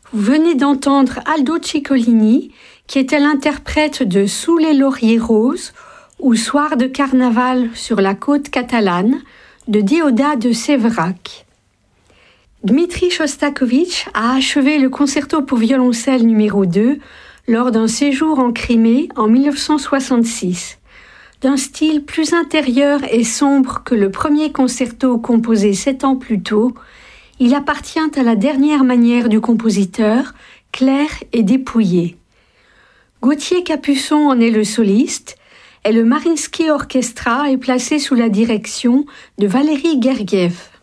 Vous venez d'entendre Aldo Ciccolini, qui était l'interprète de Sous les lauriers roses ou Soir de carnaval sur la côte catalane de Déodat de Séverac. Dmitri Shostakovich a achevé le concerto pour violoncelle numéro 2 lors d'un séjour en Crimée en 1966. D'un style plus intérieur et sombre que le premier concerto composé 7 ans plus tôt, il appartient à la dernière manière du compositeur, claire et dépouillée. Gauthier Capuçon en est le soliste et le Mariinsky Orchestra est placé sous la direction de Valéry Gergiev.